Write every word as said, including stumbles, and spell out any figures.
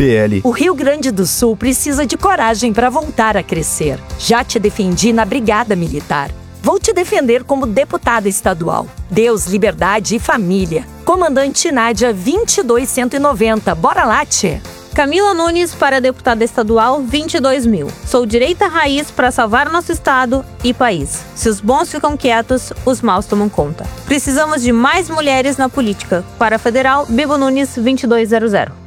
P L. O Rio Grande do Sul precisa de coragem para voltar a crescer. Já te defendi na Brigada Militar. Vou te defender como deputada estadual. Deus, liberdade e família. Comandante Nádia vinte e dois cento e noventa. Bora lá, tchê! Camila Nunes para deputada estadual vinte e dois mil. Sou direita raiz para salvar nosso estado e país. Se os bons ficam quietos, os maus tomam conta. Precisamos de mais mulheres na política. Para a federal, Bibo Nunes vinte e dois zero zero.